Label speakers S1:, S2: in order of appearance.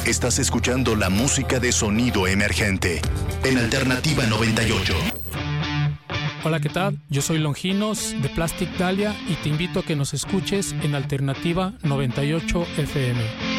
S1: Estás escuchando la música de sonido emergente en Alternativa 98.
S2: Hola, ¿qué tal? Yo soy Longinos de Plastic Dahlia y te invito a que nos escuches en Alternativa 98 FM.